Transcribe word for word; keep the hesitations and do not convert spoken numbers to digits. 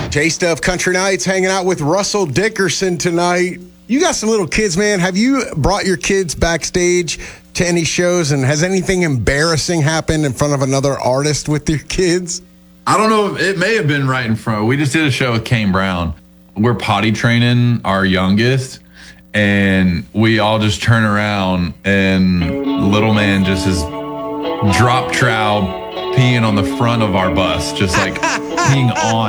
J-Stuff Country Nights hanging out with Russell Dickerson tonight. You got some little kids, man. Have you brought your kids backstage to any shows, and has anything embarrassing happened in front of another artist with your kids? I don't know. It may have been right in front. We just did a show with Kane Brown. We're potty training our youngest, and we all just turn around, and little man just is drop trow peeing on the front of our bus, just like peeing on